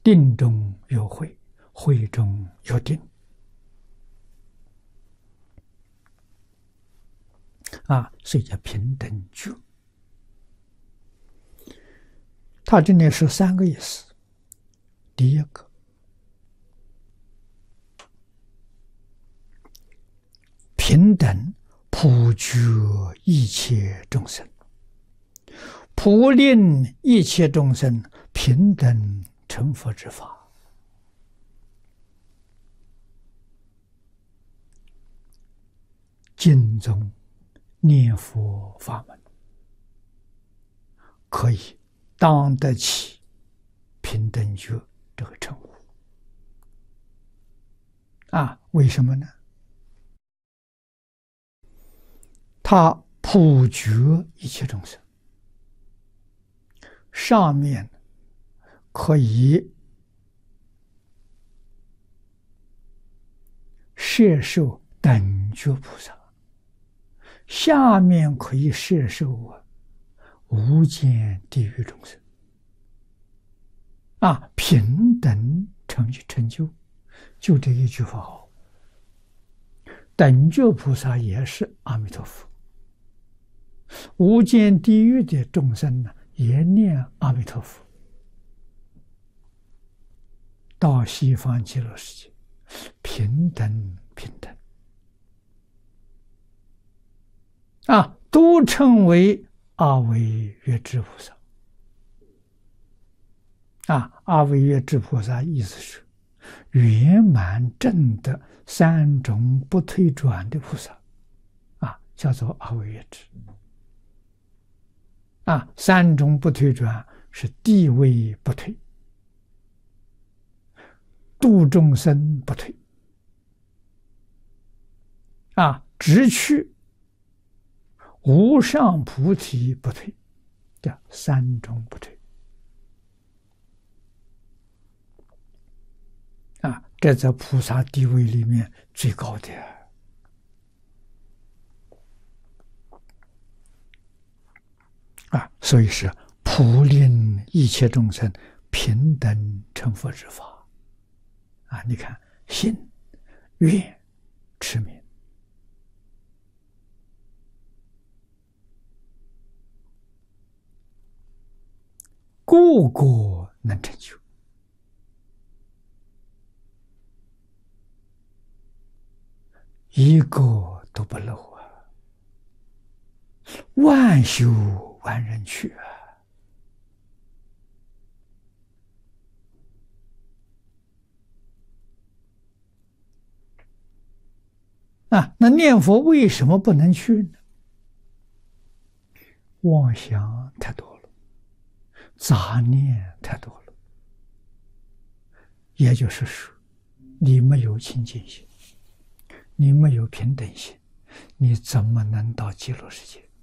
定中有慧，慧中有定。所以叫平等觉。它这里是3个意思。第一个，平等普觉一切众生，普令一切众生平等成佛之法。经中念佛法门可以当得起平等觉这个称呼。为什么呢？他普觉一切众生，上面可以摄受等觉菩萨，下面可以摄受无间地狱众生。平等成就，就这一句话好。等觉菩萨也是阿弥陀佛，无间地狱的众生呢，也念阿弥陀佛。到西方极乐世界，平等，都称为阿惟越致菩萨。阿惟越致菩萨意思是圆满证得3种不退转的菩萨，叫做阿惟越致。3种不退转是地位不退，度众生不退，直趋无上菩提不退，叫3种不退。这在菩萨地位里面最高的。所以是普令一切众生平等成佛之法。你看，信、愿、持、名，个个能成就。一个都不漏万修万人去那念佛为什么不能去呢？妄想太多了，杂念太多了，也就是说，你没有清净心，你没有平等心，你怎么能到极乐世界？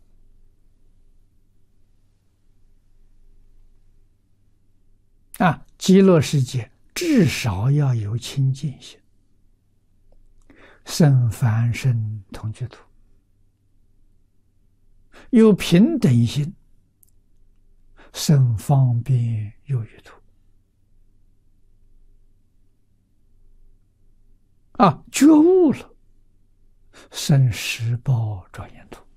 极乐世界至少要有清净心，生凡身同居土，有平等心，生方便有余土。觉悟了，生十报庄严土。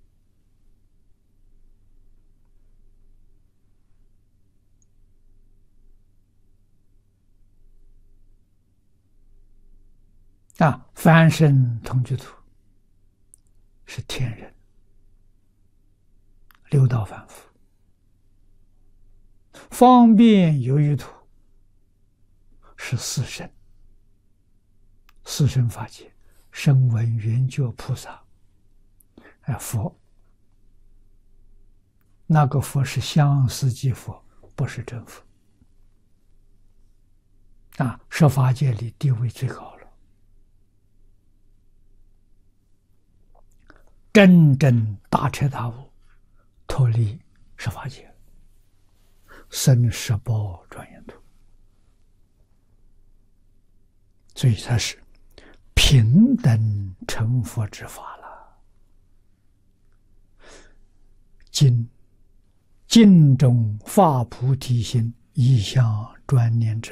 凡身同居土是天人，六道凡夫。方便有余土是四圣，四圣法界，声闻缘觉菩萨，佛。那个佛是相似即佛，不是真佛。十法界里地位最高了。真正大彻大悟，脱离十法界，生十报庄严土。所以它是平等成佛之法了。经中发菩提心，一向专念之。